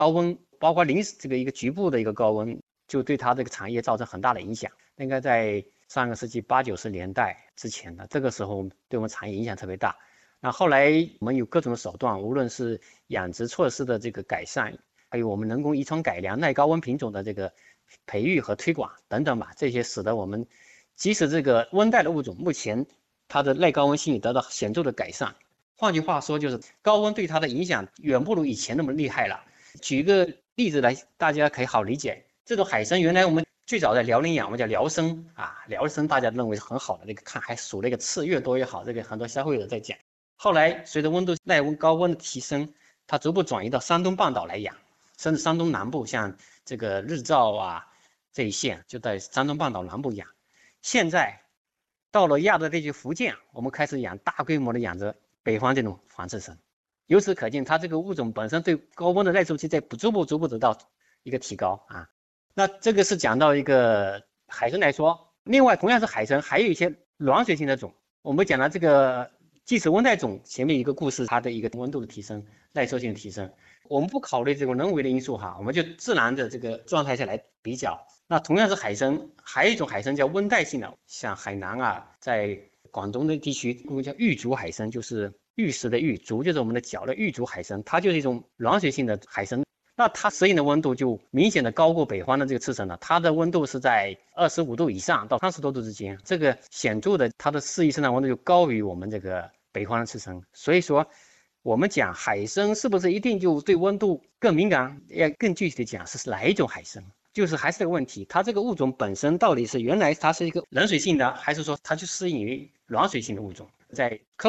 高温，包括临时这个一个局部的一个高温，就对它这个产业造成很大的影响。应该在上个世纪80、90年代之前的这个时候，对我们产业影响特别大。那后来我们有各种手段，无论是养殖措施的这个改善，还有我们人工遗传改良、耐高温品种的这个培育和推广等等吧，这些使得我们即使这个温带的物种目前它的耐高温性也得到显著的改善。换句话说，就是高温对它的影响远不如以前那么厉害了。举一个例子来，大家可以好理解。这种海参原来我们最早在辽宁养，我们叫辽参啊，辽参大家认为是很好的，那个看还数那个刺越多越好，这个很多消费者在讲。后来随着温度耐温高温的提升，它逐步转移到山东半岛来养，甚至山东南部，像这个日照啊这一线就在山东半岛南部养。现在到了亚热地区福建，我们开始养大规模的养殖北方这种黄刺参。由此可见，它这个物种本身对高温的耐受性在逐步得到一个提高啊。那这个是讲到一个海参来说，另外同样是海参，还有一些暖水性的种。我们讲了这个即使温带种前面一个故事，它的一个温度的提升、耐受性的提升，我们不考虑这种人为的因素哈，我们就自然的这个状态下来比较。那同样是海参，还有一种海参叫温带性的，像海南啊，在广东的地区，我们叫玉竹海参，就是玉石的玉，竹就是我们的脚的玉竹海参，它就是一种暖水性的海参。那它适应的温度就明显的高过北方的这个刺参了，它的温度是在25度以上到30多度之间，这个显著的它的适宜生长温度就高于我们这个北方的刺参。所以说，我们讲海参是不是一定就对温度更敏感？要更具体的讲是哪一种海参？就是还是这个问题，它这个物种本身到底是原来它是一个冷水性的，还是说它就适应于暖水性的物种？在科